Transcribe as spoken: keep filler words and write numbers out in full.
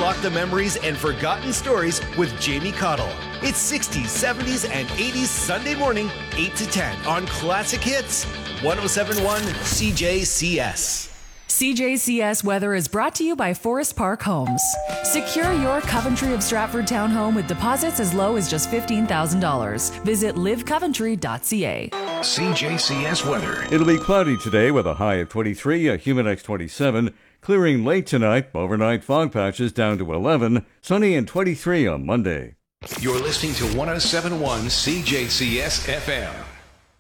unlock the memories and forgotten stories with Jamie Cottle. It's sixties, seventies, and eighties Sunday morning, eight to ten on Classic Hits, one oh seven point one C J C S. C J C S weather is brought to you by Forest Park Homes. Secure your Coventry of Stratford townhome with deposits as low as just fifteen thousand dollars. Visit live coventry dot c a. C J C S weather. It'll be cloudy today with a high of twenty-three, a humid index twenty-seven. Clearing late tonight, overnight fog patches down to eleven. Sunny and twenty-three on Monday. You're listening to one oh seven point one C J C S F M.